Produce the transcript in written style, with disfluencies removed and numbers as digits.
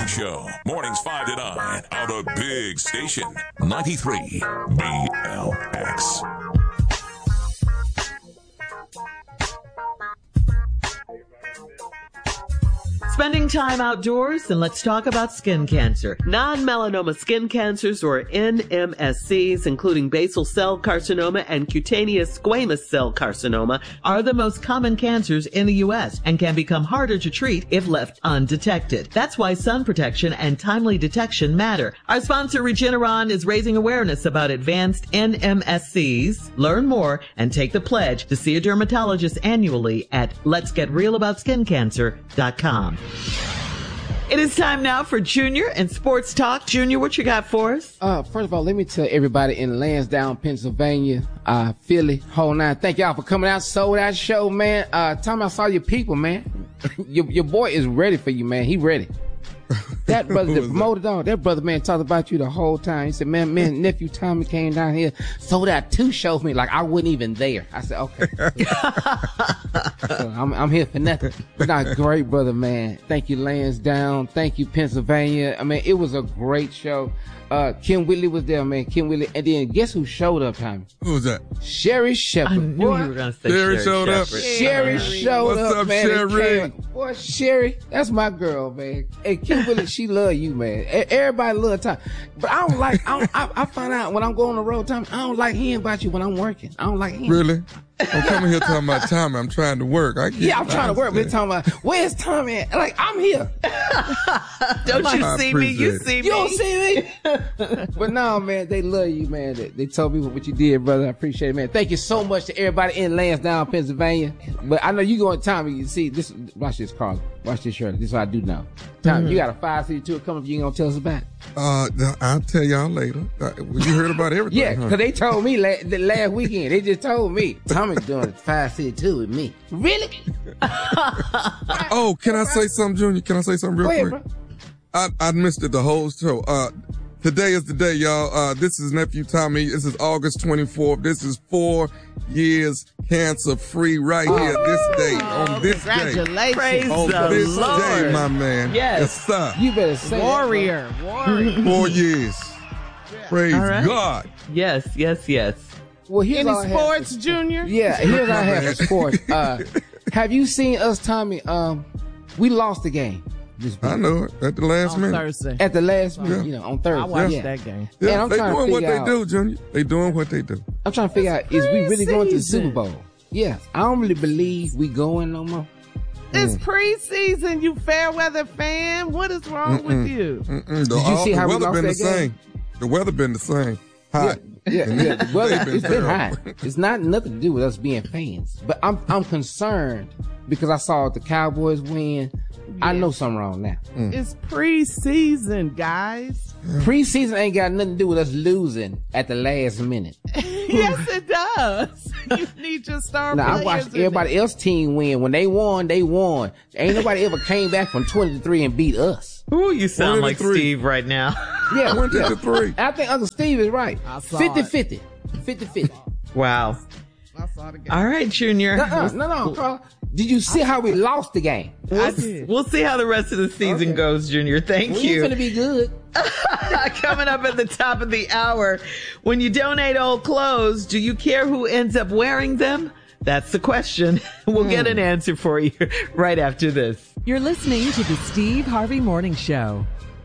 Show. Mornings 5 to 9 on the big station. 93 BLX. Spending time outdoors, and let's talk about skin cancer. Non-melanoma skin cancers, or NMSCs, including basal cell carcinoma and cutaneous squamous cell carcinoma, are the most common cancers in the U.S. and can become harder to treat if left undetected. That's why sun protection and timely detection matter. Our sponsor, Regeneron, is raising awareness about advanced NMSCs. Learn more and take the pledge to see a dermatologist annually at letsgetrrealaboutSkinCancer.com. It is time now for Junior and Sports Talk. Junior, what you got for us? First of all, let me tell everybody in Lansdowne, Pennsylvania, Philly, whole nine. Thank y'all for coming out. Sold out show, man. Tom, I saw your people, man. your boy is ready for you, man. He ready. That brother, the promoter, dog, that brother, man, talked about you the whole time. He said, man, nephew Tommy came down here, sold out 2 shows me, like I wasn't even there. I said, okay. So I'm here for nothing. But not great, brother, man. Thank you, Lansdowne. Thank you, Pennsylvania. I mean, it was a great show. Kim Whitley was there, man. Kim Whitley. And then guess who showed up, Tommy? Who was that? Sherry Shepherd. I knew you were going to say Sherry showed up. Sherry showed What's up, up, man. Sherry? Boy, Sherry, that's my girl, man. And Kim Whitley, she love you, man. Everybody love Tommy. But I don't like, I find out when I'm going on the road, Tommy, I don't like hearing about you when I'm working. I don't like hearing. Really? I'm coming here talking about Tommy. I'm trying to work. I'm trying to work. But they're talking about, where's Tommy at? Like, I'm here. Don't you see me? You see me. You don't see me. But no, man, they love you, man. They told me what you did, brother. I appreciate it, man. Thank you so much to everybody in Lansdowne, Pennsylvania. But I know you going, Tommy, you see, this, watch this, Carl. Watch this, Shirley. This is what I do now. Tommy, you got a 5-city tour coming up. You ain't going to tell us about it? I'll tell y'all later. You heard about everything. Yeah, because they told me last weekend. They just told me. Tommy's doing a 5-city tour with me. Really? Oh, can I say something, Junior? Can I say something real quick? Bro. I missed it the whole show. Today is the day, y'all. This is Nephew Tommy. This is August 24th. This is 4 years cancer-free right here this day, on this day. Congratulations. Praise on the this Lord. day, my man. Yes. Sir. You better say Warrior. 4 years. Praise right. God. Yes. Well, here's Any all I have sports, for- Junior? Yeah, here's what I have for sports. Have you seen us, Tommy? We lost the game. I know it. At the last On minute. Thursday. At the last minute, Yeah. on Thursday. I watched yeah. that game. Yeah, And I'm they trying to doing what figure they out- do, Junior. They doing what they do. I'm trying to figure out, is we really going to the Super preseason. Bowl? Yeah, I don't really believe we going no more. It's preseason, you fair weather fan. What is wrong with you? Did you see how we weather lost been that the same? The weather been the same. Hot. Yeah. The weather, They've it's been terrible. hot. It's not nothing to do with us being fans. But I'm concerned because I saw the Cowboys win. I know something wrong now. It's preseason, guys. Preseason ain't got nothing to do with us losing at the last minute. Yes, it does. You need your star Now, players. I watched in it. everybody else team win. When they won, they won. Ain't nobody ever came back from 20-3 and beat us. Ooh, you sound like 23. Steve right now. Yeah, 20-3. I think Uncle Steve is right. I saw 50-50. 50-50. Wow. I saw the game. All right, Junior. No, Carl. Did you see how we lost the game? I did. We'll see how the rest of the season goes, Junior. Thank We you. ain't finna be good. Coming up at the top of the hour, when you donate old clothes, do you care who ends up wearing them? That's the question. We'll get an answer for you right after this. You're listening to the Steve Harvey Morning Show.